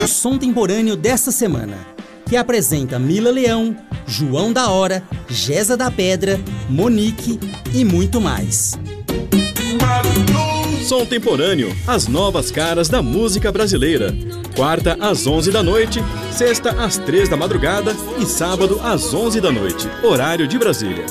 O som temporâneo desta semana, que apresenta Mila Leão, João da Hora, Gesa da Pedra, Monique e muito mais. Som temporâneo, as novas caras da música brasileira. Quarta às 11 da noite, sexta às 3 da madrugada e sábado às 11 da noite, horário de Brasília.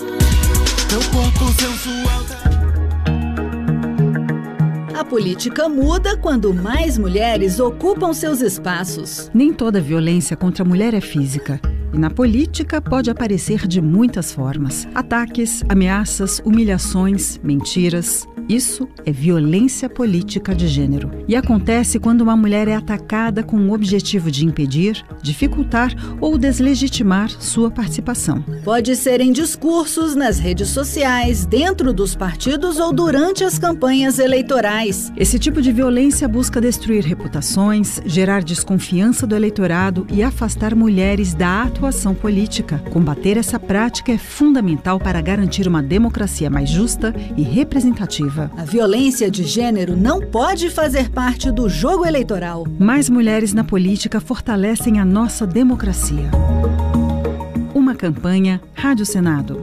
A política muda quando mais mulheres ocupam seus espaços. Nem toda violência contra a mulher é física. E na política pode aparecer de muitas formas. Ataques, ameaças, humilhações, mentiras. Isso é violência política de gênero. E acontece quando uma mulher é atacada com o objetivo de impedir, dificultar ou deslegitimar sua participação. Pode ser em discursos, nas redes sociais, dentro dos partidos ou durante as campanhas eleitorais. Esse tipo de violência busca destruir reputações, gerar desconfiança do eleitorado e afastar mulheres da atuação política. Combater essa prática é fundamental para garantir uma democracia mais justa e representativa. A violência de gênero não pode fazer parte do jogo eleitoral. Mais mulheres na política fortalecem a nossa democracia. Uma campanha Rádio Senado.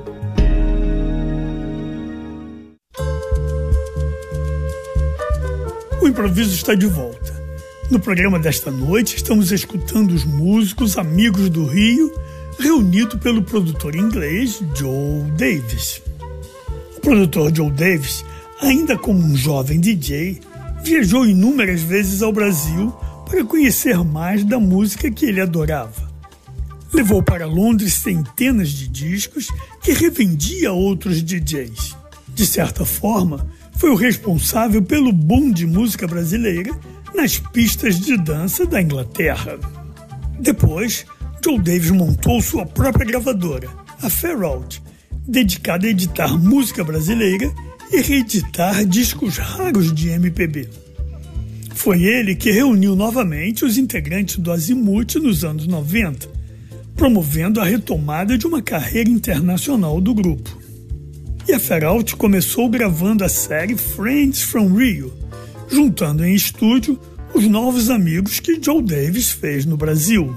O improviso está de volta. No programa desta noite, estamos escutando os músicos amigos do Rio, reunidos pelo produtor inglês Joe Davis. O produtor Joe Davis, ainda como um jovem DJ, viajou inúmeras vezes ao Brasil para conhecer mais da música que ele adorava. Levou para Londres centenas de discos que revendia a outros DJs. De certa forma, foi o responsável pelo boom de música brasileira nas pistas de dança da Inglaterra. Depois, Joe Davis montou sua própria gravadora, a Fairalt, dedicada a editar música brasileira e reeditar discos raros de MPB. Foi ele que reuniu novamente os integrantes do Azimuth nos anos 90, promovendo a retomada de uma carreira internacional do grupo. E a Fairalt começou gravando a série Friends from Rio, juntando em estúdio os novos amigos que Joe Davis fez no Brasil.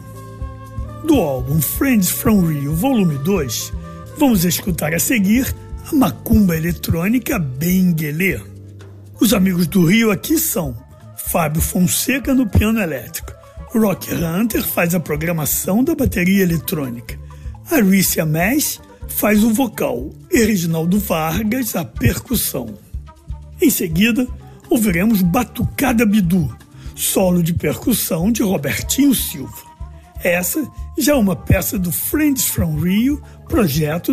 Do álbum Friends from Rio Volume 2, vamos escutar a seguir a macumba eletrônica Benguelê. Os amigos do Rio aqui são Fábio Fonseca no piano elétrico, Rock Hunter faz a programação da bateria eletrônica, Arícia Mesh faz o vocal e Reginaldo Vargas a percussão. Em seguida, ouviremos Batucada Bidu, solo de percussão de Robertinho Silva. Essa já é uma peça do Friends from Rio, projeto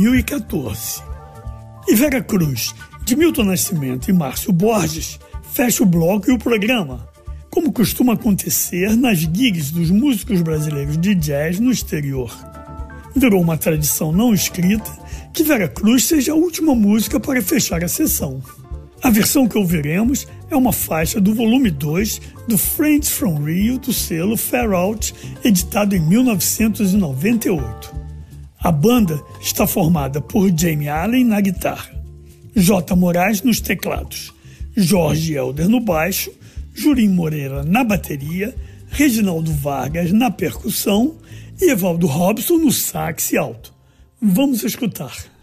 2014. E Vera Cruz, de Milton Nascimento e Márcio Borges, fecha o bloco e o programa, como costuma acontecer nas gigs dos músicos brasileiros de jazz no exterior. Virou uma tradição não escrita que Vera Cruz seja a última música para fechar a sessão. A versão que ouviremos é uma faixa do volume 2 do Friends from Rio do selo Fairalt, editado em 1998. A banda está formada por Jamie Allen na guitarra, J. Moraes nos teclados, Jorge Helder no baixo, Jurim Moreira na bateria, Reginaldo Vargas na percussão e Evaldo Robson no sax alto. Vamos escutar.